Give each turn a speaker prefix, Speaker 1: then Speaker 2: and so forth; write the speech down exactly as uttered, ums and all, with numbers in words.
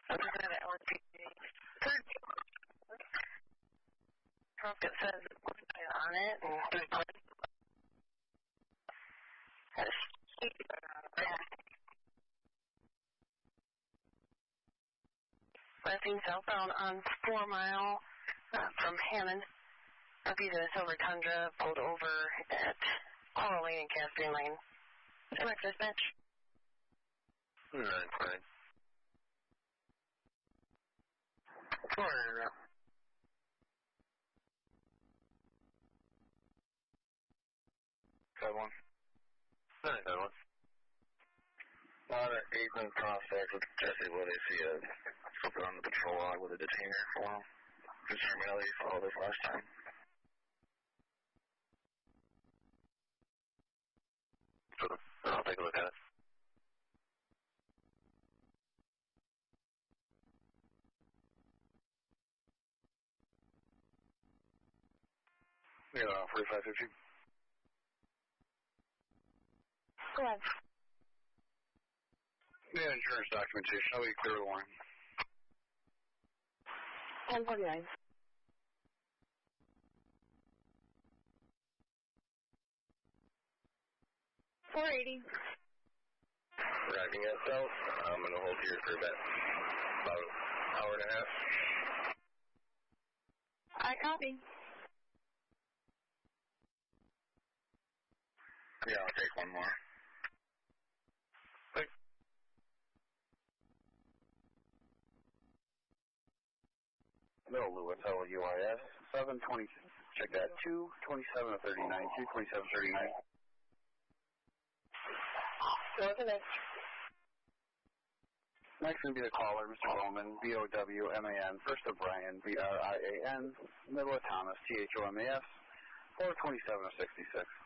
Speaker 1: I'm looking at L T D. Third truck that says on it, and third place. Westing southbound on four mile uh, from Hammond. Repeated a Silver Tundra pulled over at Coral Lane and Caspian Lane. Select dispatch.
Speaker 2: Nine fine.
Speaker 1: Four.
Speaker 2: Five one. Nine five one. Not an eight in contact with Jesse Wood. I see a something on the patrol log with a detainer for him. Concern Melly followed us last time. So I'll take a look at it. Yeah, forty-five fifty.
Speaker 1: Go ahead.
Speaker 2: Yeah, insurance documentation. I'll be clear the line.
Speaker 1: ten forty-nine. four eighty.
Speaker 2: Driving us south. I'm going to hold here for about, about an hour and a half.
Speaker 1: I copy.
Speaker 2: Yeah, I'll take one more. Thanks. Middle Lewis, L U I S, seven twenty, check that, two twenty-seven thirty-nine, two twenty-seven thirty-nine.
Speaker 1: Go to this.
Speaker 2: Next going to be the caller, Mister Bowman, B O W M A N, first of Brian, B R I A N, middle of Thomas, T H O M A S, four twenty-seven of sixty-six.